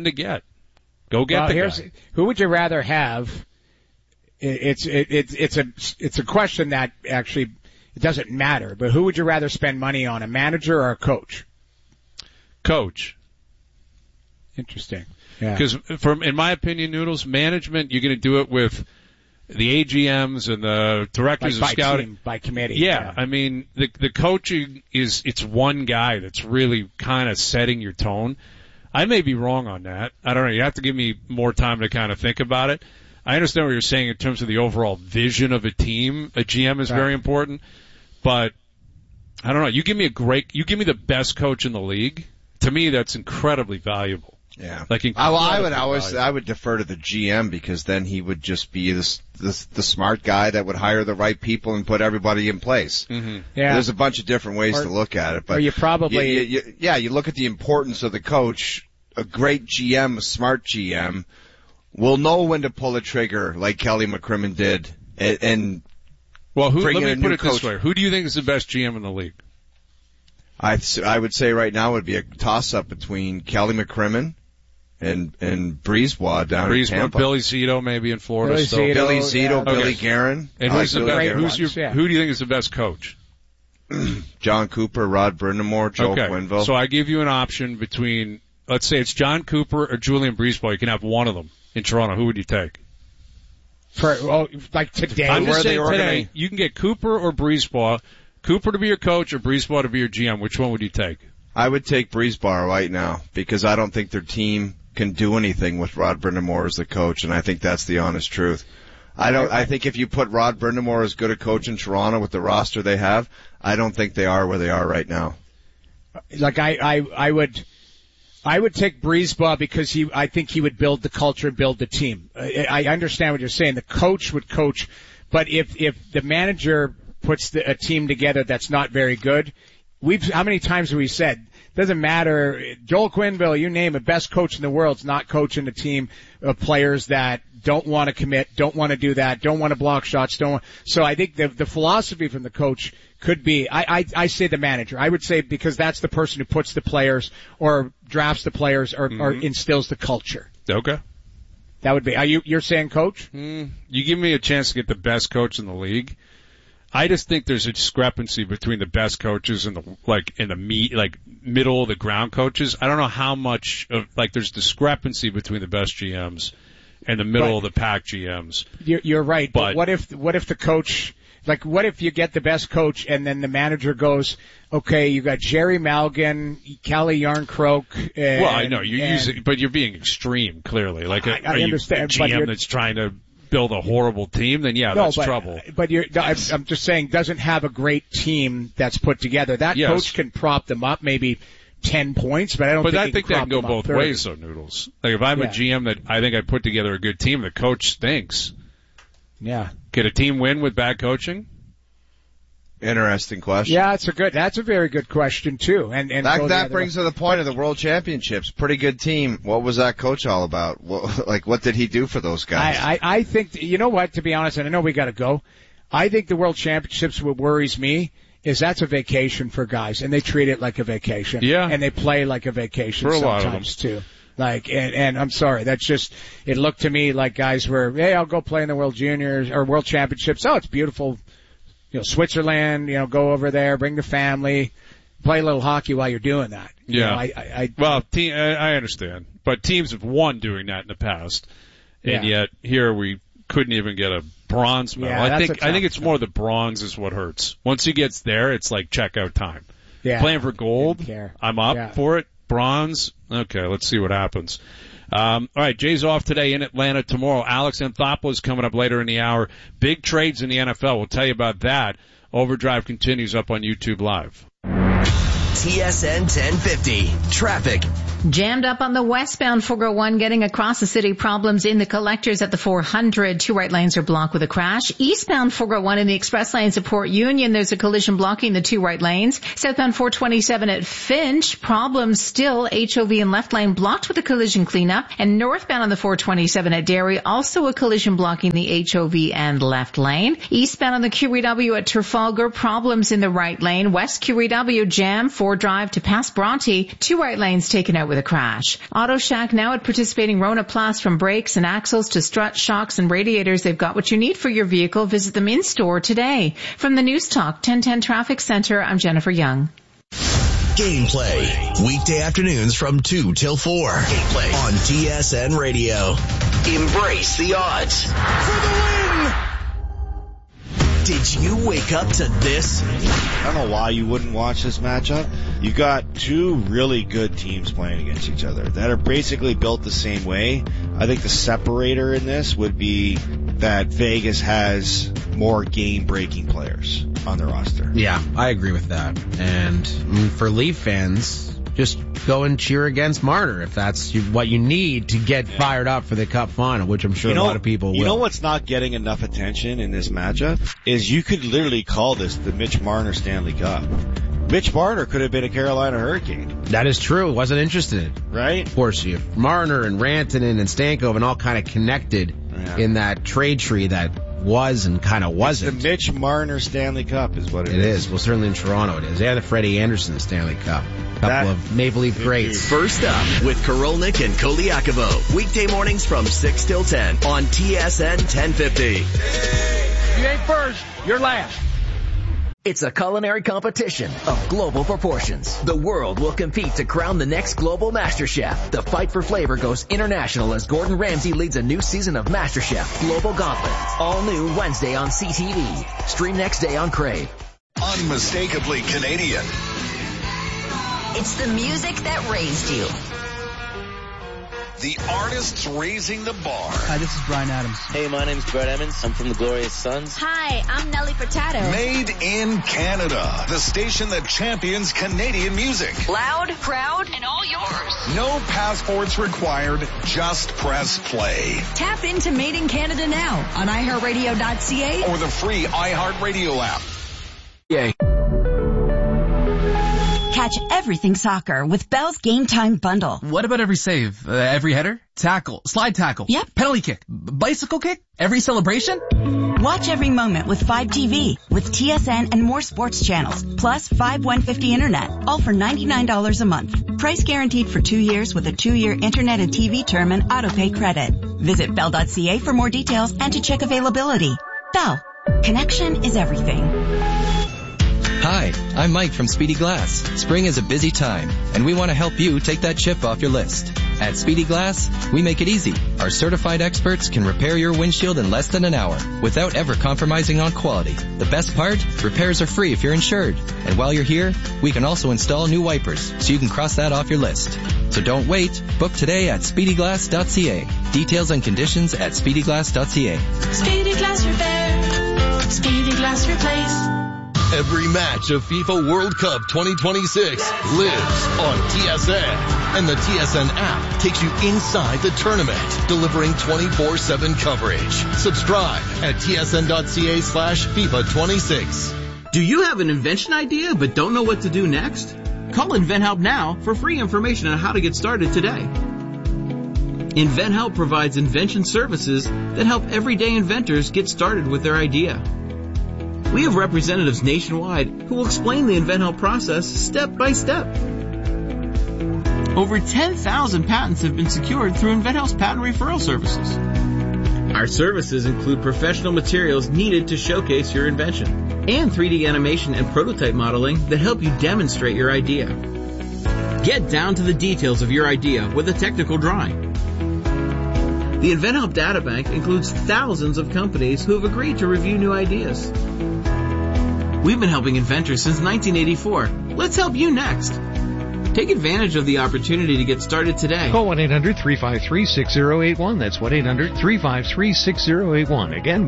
Go get the guy. Who would you rather have? It's a question that actually it doesn't matter. But who would you rather spend money on, a manager or a coach? Coach. Interesting. Yeah. Because in my opinion, Noodles, management, you're going to do it with the AGMs and the directors of scouting. Team, by committee. Yeah. I mean, the coaching it's one guy that's really kind of setting your tone. I may be wrong on that. I don't know. You have to give me more time to kind of think about it. I understand what you're saying in terms of the overall vision of a team. A GM is very important, but I don't know. You give me the best coach in the league. To me, that's incredibly valuable. Yeah. I would defer to the GM because then he would just be the smart guy that would hire the right people and put everybody in place. Mm-hmm. Yeah. There's a bunch of different ways to look at it, but you probably you look at the importance of the coach. A great GM, a smart GM, will know when to pull a trigger like Kelly McCrimmon did, and let me put it coach. this way: who do you think is the best GM in the league? I would say right now it would be a toss-up between Kelly McCrimmon and Breezeball down in Tampa. Billy Zito maybe in Florida. Billy Zito, Billy Guerin. And who do you think is the best coach? John Cooper, Rod Brindamore, Joe Quenneville. So I give you an option between, let's say it's John Cooper or Julian Breezeball. You can have one of them in Toronto. Who would you take? Like today? I'm just saying today, you can get Cooper or Breezeball. Cooper to be your coach or Breezeball to be your GM. Which one would you take? I would take Breezeball right now because I don't think their team can do anything with Rod Brindamore as the coach, and I think that's the honest truth. I think if you put Rod Brindamore as good a coach in Toronto with the roster they have, I don't think they are where they are right now. Like I would take Breezeball because I think he would build the culture and build the team. I understand what you're saying. The coach would coach, but if the manager puts a team together that's not very good, how many times have we said, doesn't matter, Joel Quenneville, you name it, best coach in the world's not coaching a team of players that don't want to commit, don't want to do that, don't want to block shots, so I think the philosophy from the coach could be, I say the manager. I would say because that's the person who puts the players or drafts the players or instills the culture. Okay. That would be, you're saying coach? You give me a chance to get the best coach in the league. I just think there's a discrepancy between the best coaches and the middle of the ground coaches. I don't know how much there's discrepancy between the best GMs and the middle of the pack GMs. You're right. But what if the coach, what if you get the best coach and then the manager goes, okay, you got Jerry Malgin, Callie Yarncroke. Well, I know but you're being extreme, clearly. I understand. A GM that's trying to build a horrible team, then that's trouble. But I'm just saying, doesn't have a great team that's put together. That coach can prop them up maybe 10 points, but I don't think that can go both ways, though, Noodles. Like if I'm a GM that I think I put together a good team, the coach stinks. Yeah. Could a team win with bad coaching? Interesting question. Yeah, that's a very good question too. And that brings to the point of the World Championships. Pretty good team. What was that coach all about? What did he do for those guys? I think, you know what, to be honest, and I know we gotta go, I think the World Championships, what worries me is that's a vacation for guys, and they treat it like a vacation. Yeah. And they play like a vacation for sometimes too. And I'm sorry, that's just, it looked to me like guys were, hey, I'll go play in the World Juniors or World Championships. Oh, it's beautiful. Switzerland, go over there, bring the family, play a little hockey while you're doing that. Yeah. I understand. But teams have won doing that in the past. And yet here we couldn't even get a bronze medal. Yeah, I think it's more the bronze is what hurts. Once he gets there, it's like checkout time. Yeah. Playing for gold, I'm up for it. bronze. Okay, let's see what happens. All right, Jay's off today, in Atlanta tomorrow. Alex Anthopoulos coming up later in the hour. Big trades in the NFL. We'll tell you about that. Overdrive continues up on YouTube Live. TSN 1050. Traffic. Jammed up on the westbound 401 getting across the city. Problems in the collectors at the 400. 2 right lanes are blocked with a crash. Eastbound 401 in the express lanes of Port Union, there's a collision blocking the 2 right lanes. Southbound 427 at Finch. Problems still. HOV and left lane blocked with a collision cleanup. And northbound on the 427 at Derry, also a collision blocking the HOV and left lane. Eastbound on the QEW at Trafalgar, problems in the right lane. West QEW jam, 4 drive to past Bronte. 2 right lanes taken out with a crash. Auto Shack now at participating Rona-Plus, from brakes and axles to struts, shocks, and radiators. They've got what you need for your vehicle. Visit them in store today. From the News Talk 1010 Traffic Center, I'm Jennifer Young. Gameplay. Weekday afternoons from 2 till 4. Gameplay on TSN Radio. Embrace the odds. For the win! Did you wake up to this? I don't know why you wouldn't watch this matchup. You got 2 really good teams playing against each other that are basically built the same way. I think the separator in this would be that Vegas has more game-breaking players on their roster. Yeah, I agree with that. And for Leaf fans, just go and cheer against Marner if that's what you need to get fired up for the Cup final, which I'm sure a lot of people will. You know what's not getting enough attention in this matchup is you could literally call this the Mitch Marner Stanley Cup. Mitch Marner could have been a Carolina Hurricane. That is true. Wasn't interested in it. Right? Of course, you have Marner and Rantanen and Stankoven all kind of connected in that trade tree that was and kind of wasn't. It's the Mitch Marner Stanley Cup is what it is. It is. Well, certainly in Toronto it is. They had the Freddie Anderson Stanley Cup. Couple of Maple Leaf greats. First up with Korolnik and Koliakovo. Weekday mornings from 6 till 10 on TSN 1050. You ain't first, you're last. It's a culinary competition of global proportions. The world will compete to crown the next global master chef. The fight for flavor goes international as Gordon Ramsay leads a new season of MasterChef Global Gauntlet. All new Wednesday on CTV. Stream next day on Crave. Unmistakably Canadian. It's the music that raised you. The artists raising the bar. Hi, this is Bryan Adams. Hey, my name's Brett Emmons. I'm from the Glorious Sons. Hi, I'm Nelly Furtado. Made in Canada. The station that champions Canadian music. Loud, proud, and all yours. No passports required. Just press play. Tap into Made in Canada now on iHeartRadio.ca or the free iHeartRadio app. Yay. Catch everything soccer with Bell's Game Time Bundle. What about every save? Every header? Tackle? Slide tackle? Yep. Penalty kick? Bicycle kick? Every celebration? Watch every moment with 5TV, with TSN and more sports channels, plus 5150 internet, all for $99 a month. Price guaranteed for 2 years with a 2-year internet and TV term and autopay credit. Visit Bell.ca for more details and to check availability. Bell. Connection is everything. Hi, I'm Mike from Speedy Glass. Spring is a busy time, and we want to help you take that chip off your list. At Speedy Glass, we make it easy. Our certified experts can repair your windshield in less than an hour without ever compromising on quality. The best part? Repairs are free if you're insured. And while you're here, we can also install new wipers so you can cross that off your list. So don't wait. Book today at speedyglass.ca. Details and conditions at speedyglass.ca. Speedy Glass Repair. Speedy Glass Replace. Every match of FIFA World Cup 2026 lives on TSN. And the TSN app takes you inside the tournament, delivering 24/7 coverage. Subscribe at tsn.ca/FIFA26. Do you have an invention idea but don't know what to do next? Call InventHelp now for free information on how to get started today. InventHelp provides invention services that help everyday inventors get started with their idea. We have representatives nationwide who will explain the InventHelp process step by step. Over 10,000 patents have been secured through InventHelp's patent referral services. Our services include professional materials needed to showcase your invention and 3D animation and prototype modeling that help you demonstrate your idea. Get down to the details of your idea with a technical drawing. The InventHelp Databank includes thousands of companies who have agreed to review new ideas. We've been helping inventors since 1984. Let's help you next. Take advantage of the opportunity to get started today. Call 1-800-353-6081. That's 1-800-353-6081. Again,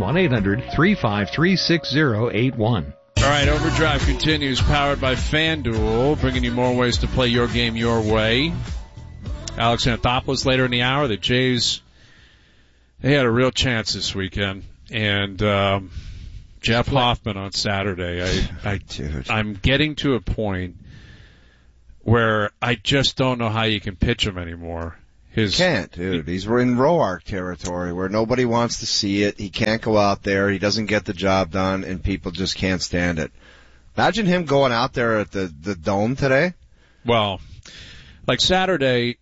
1-800-353-6081. All right, Overdrive continues, powered by FanDuel, bringing you more ways to play your game your way. Alex Anthopoulos later in the hour. The Jays, they had a real chance this weekend. And Jeff Hoffman on Saturday. I'm getting to a point where I just don't know how you can pitch him anymore. Can't, dude. He's in Roark territory where nobody wants to see it. He can't go out there. He doesn't get the job done, and people just can't stand it. Imagine him going out there at the Dome today. Well, like Saturday,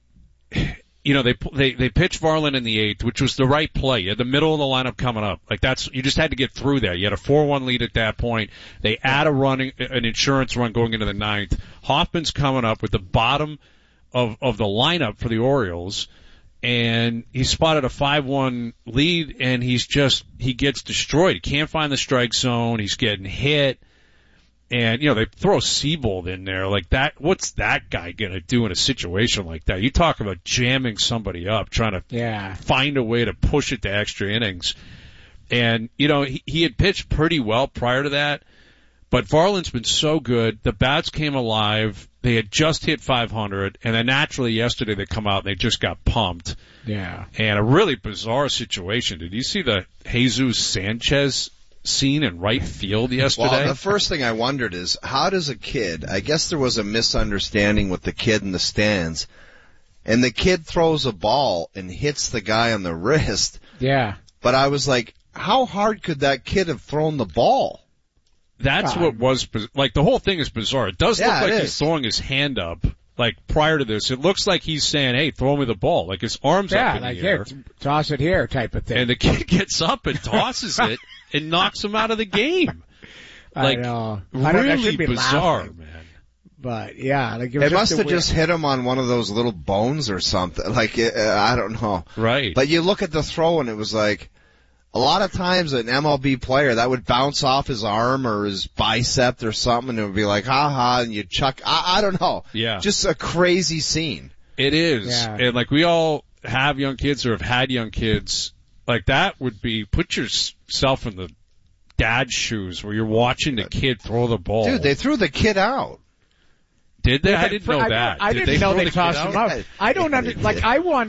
you know, they pitched Varland in the 8th, which was the right play. You had the middle of the lineup coming up. Like you just had to get through that. You had a 4-1 lead at that point. They add an insurance run going into the 9th. Hoffman's coming up with the bottom of the lineup for the Orioles, and he spotted a 5-1 lead, and he gets destroyed. He can't find the strike zone. He's getting hit. And, you know, they throw Seabold in there like that. What's that guy going to do in a situation like that? You talk about jamming somebody up, trying to find a way to push it to extra innings. And, you know, he had pitched pretty well prior to that, but Varland's been so good. The bats came alive. They had just hit 500, and then naturally yesterday they come out and they just got pumped. Yeah. And a really bizarre situation. Did you see the Jesus Sanchez scene in right field yesterday? Well, the first thing I wondered is, how does a kid, I guess there was a misunderstanding with the kid in the stands, and the kid throws a ball and hits the guy on the wrist. Yeah. But I was like, how hard could that kid have thrown the ball? That's what was, like, the whole thing is bizarre. It does look like he's throwing his hand up. Like, prior to this, it looks like he's saying, hey, throw me the ball. Like, his arm's up in the air. Here, toss it here type of thing. And the kid gets up and tosses it and knocks him out of the game. Like, I know. Really bizarre, man. But, yeah. Like, it must have just hit him on one of those little bones or something. Like, I don't know. Right. But you look at the throw and it was like, a lot of times an MLB player, that would bounce off his arm or his bicep or something, and it would be like, ha-ha, and you chuck. I don't know. Yeah. Just a crazy scene. It is. Yeah. And, like, we all have young kids or have had young kids. Like, that would be, put yourself in the dad's shoes where you're watching the kid throw the ball. Dude, they threw the kid out. Did they? I didn't know that. I didn't know they tossed him out. I don't like, I want.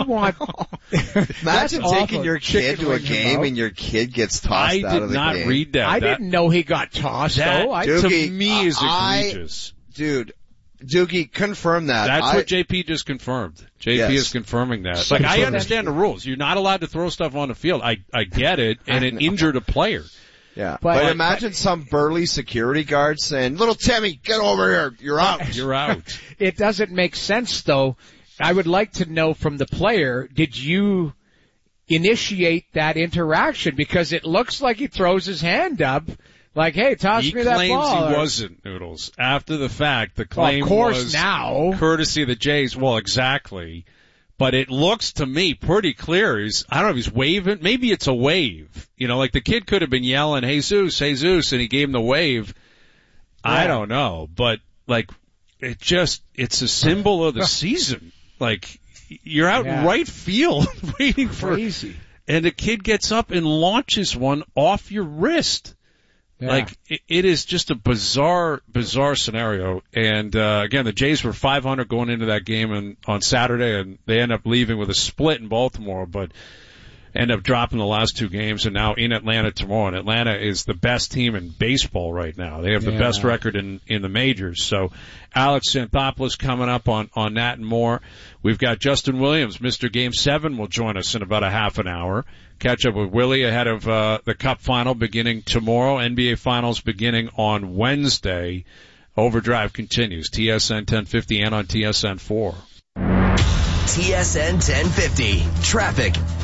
Imagine taking your kid to a game and your kid gets tossed out of the game. I did not read that. I didn't know he got tossed, though. To me is egregious. Dude, Doogie, confirm that. That's what JP just confirmed. JP is confirming that. Like, I understand the rules. You're not allowed to throw stuff on the field. I get it, and it injured a player. Yeah, but imagine some burly security guard saying, "Little Timmy, get over here. You're out. You're out." It doesn't make sense, though. I would like to know from the player, did you initiate that interaction? Because it looks like he throws his hand up, like, hey, toss me that ball. He claims he wasn't, Noodles. After the fact, the claim of course was now. Courtesy of the Jays. Well, exactly. But it looks to me pretty clear. I don't know if he's waving. Maybe it's a wave. You know, like the kid could have been yelling, Jesus, Jesus, and he gave him the wave. Yeah. I don't know. But, like, it's a symbol of the season. Like, you're out in right field waiting for, and the kid gets up and launches one off your wrist. Yeah. Like, it is just a bizarre scenario. And, again, the Jays were 500 going into that game on Saturday, and they end up leaving with a split in Baltimore, but end up dropping the last two games, and now in Atlanta tomorrow. And Atlanta is the best team in baseball right now. They have the best record in the majors. So Alex Anthopoulos coming up on that and more. We've got Justin Williams, Mr. Game 7, will join us in about a half an hour. Catch up with Willie ahead of the Cup final beginning tomorrow. NBA Finals beginning on Wednesday. Overdrive continues. TSN 1050 and on TSN 4. TSN 1050. Traffic.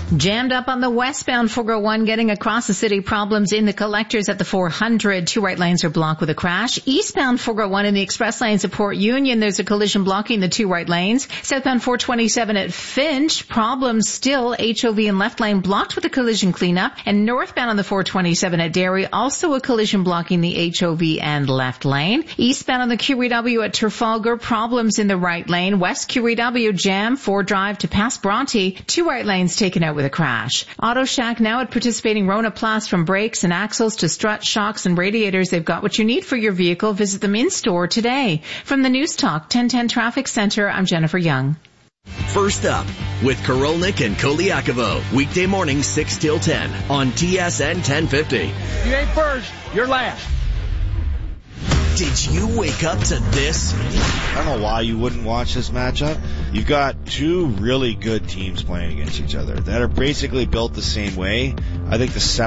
Jammed up on the westbound 401 getting across the city. Problems in the collectors at the 400. 2 right lanes are blocked with a crash. Eastbound 401 in the express lanes at Port Union. There's a collision blocking the 2 right lanes. Southbound 427 at Finch. Problems still. HOV and left lane blocked with a collision cleanup. And northbound on the 427 at Derry. Also a collision blocking the HOV and left lane. Eastbound on the QEW at Trafalgar. Problems in the right lane. West QEW jam. 4 drive to past Bronte. 2 right lanes taken out with a crash. Auto Shack now at participating Ronaplast. From brakes and axles to struts, shocks and radiators, they've got what you need for your vehicle. Visit them in store today. From the News Talk 1010 Traffic Center, I'm Jennifer Young. First up with Korolnik and Koliakovo. Weekday morning 6 till 10 on TSN 1050. You ain't first, you're last. Did you wake up to this? I don't know why you wouldn't watch this matchup. You've got 2 really good teams playing against each other that are basically built the same way. I think the